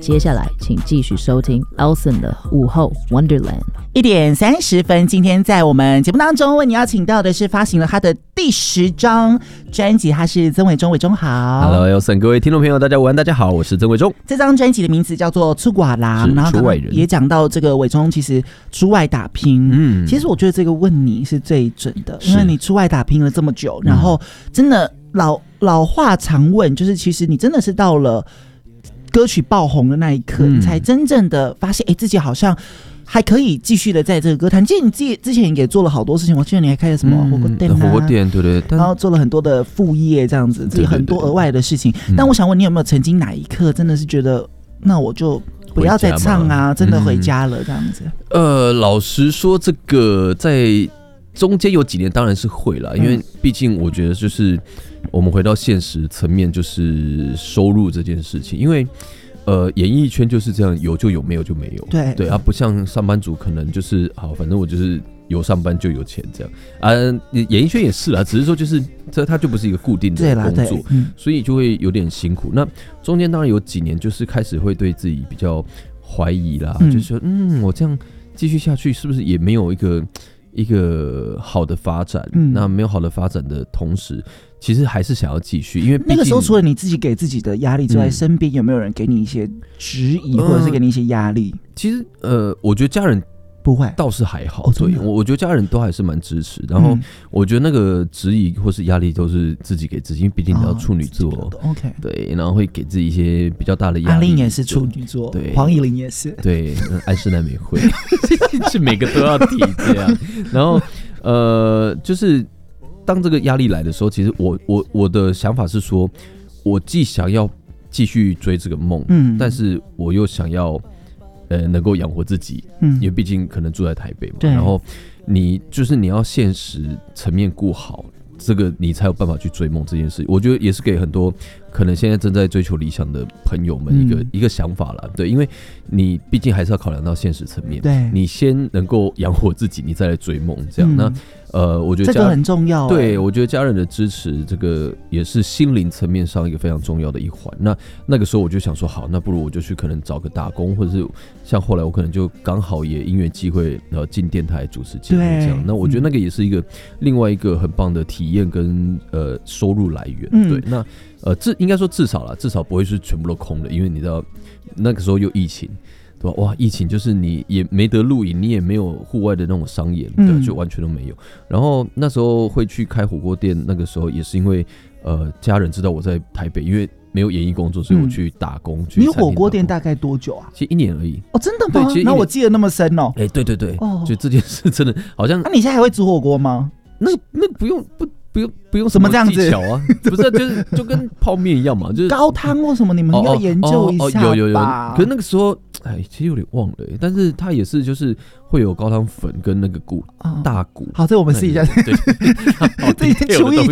接下来请继续收听 Elson 的午后 Wonderland。 1点30分，今天在我们节目当中为你邀请到的是发行了他的第10张专辑，他是曾伟忠，伟忠好。 Hello Elson， 各位听众朋友，大家午安，大家好，我是曾伟忠。 这张专辑的名字叫做《出寡郎》，然后出外人也讲到这个伟忠其实出外打拼。其实我觉得这个问你是最准的，因为你出外打拼了这么久，然后真的老话常问，就是其实你真的是到了歌曲爆红的那一刻，你才真正的发现，自己好像还可以继续的在这个歌坛。其实你自己之前也做了好多事情，我记得你还开了什么火锅店火锅店，对对， 然后做了很多的副业，这样子，自己很多额外的事情。但我想问你，有没有曾经哪一刻真的是觉得，那我就不要再唱啊，真的回家了这样子？ 老实说，这个在中间有几年当然是会啦，因为毕竟我觉得就是我们回到现实层面，就是收入这件事情，因为演艺圈就是这样，有就有，没有就没有。对啊，不像上班族可能就是好，反正我就是有上班就有钱这样啊。演艺圈也是啦，只是说就是它就不是一个固定的工作，所以就会有点辛苦。那中间当然有几年就是开始会对自己比较怀疑啦，就是说我这样继续下去是不是也没有一个好的发展？那没有好的发展的同时，其实还是想要继续，因为那个时候除了你自己给自己的压力之外，身边有没有人给你一些质疑，或者是给你一些压力？ 其实我觉得家人不会， 倒是还好。对，我觉得家人都还是蛮支持。然后我觉得那个质疑或是压力都是自己给自己，因为毕竟你要处女座 ，OK， 对，然后会给自己一些比较大的压力。 阿玲也是处女座，对，黄以玲也是， 对，安室奈美惠是每个都要提这样。然后就是当这个压力来的时候，其实我的想法是说，我既想要继续追这个梦，但是我又想要能够养活自己，因为毕竟可能住在台北嘛，然后你要现实层面顾好，这个你才有办法去追梦这件事。我觉得也是给很多可能现在正在追求理想的朋友们一个想法啦。对，因为你毕竟还是要考量到现实层面，对，你先能够养活自己，你再来追梦，这样。那我觉得这个很重要。 对，我觉得家人的支持，这个也是心灵层面上一个非常重要的一环。那个时候我就想说，好，那不如我就去可能找个打工，或者是像后来我可能就刚好也因缘机会进电台主持节目这样。那我觉得那个也是另外一个很棒的体验跟收入来源。对，那应该说至少不会是全部都空的，因为你知道那个时候又疫情。对吧？哇，疫情就是你也没得录影，你也没有户外的那种商演，对，就完全都没有。然后那时候会去开火锅店，那个时候也是因为家人知道我在台北，因为没有演艺工作，所以我去打工。 你火锅店大概多久啊？ 其实1年而已。 哦，真的吗？那我记得那么深哦。 对对对，就这件事真的好像。 那你现在还会煮火锅吗？ 那不用什么技巧啊，不是就跟泡面一样嘛，就是高汤或什么，你们要研究一下吧。 有，可是那个时候，其实有点忘了，但是它也是就是会有高汤粉跟那个大骨。 好，这我们试一下。对，这已经厨艺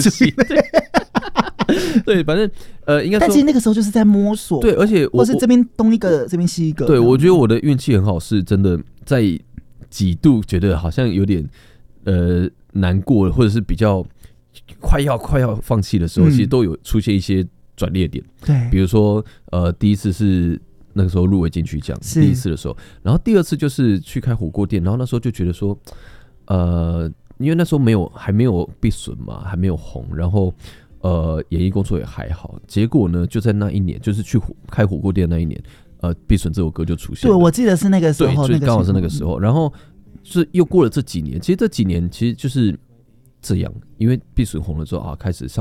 对，反正应该说， 但其实那个时候就是在摸索， 对，而且或是这边东一个，这边西一个。 对，我觉得我的运气很好，是真的在几度觉得好像有点难过，或者是比较快要放弃的时候，其实都有出现一些转捩点。 对， 比如说第一次是那个时候入围金曲奖第一次的时候，然后第二次就是去开火锅店，然后那时候就觉得说因为那时候还没有闭损嘛，还没有红，然后演艺工作也还好，结果呢就在那一年，就是去开火锅店那一年，闭损这首歌就出现了。 对，我记得是那个时候， 对，就刚好是那个时候，然后就是又过了这几年，其实这几年其实就是这样，因为闭损红了之后啊，开始上